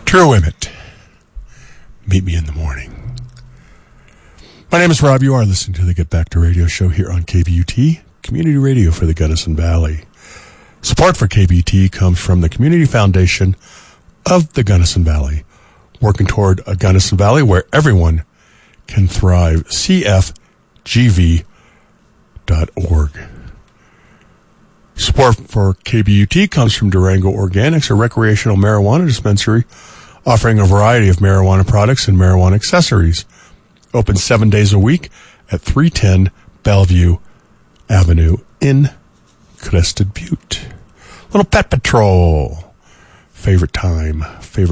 True Emmett. Meet me in the morning. My name is Rob. You are listening to the Get Back to Radio show here on KBUT, Community Radio for the Gunnison Valley. Support for KBUT comes from the Community Foundation of the Gunnison Valley, working toward a Gunnison Valley where everyone can thrive. CFGV.org. Support for KBUT comes from Durango Organics, a recreational marijuana dispensary offering a variety of marijuana products and marijuana accessories. Open 7 days a week at 310 Bellevue Avenue in Crested Butte. Little Pet Patrol. Favorite time. Favorite